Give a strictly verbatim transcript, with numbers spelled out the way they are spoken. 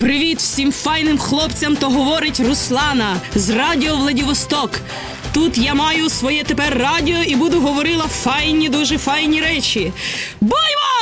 Привіт всім файним хлопцям, то говорить Руслана з радіо Владивосток. Тут я маю своє тепер радіо і буду говорила файні, дуже файні речі. Боймо!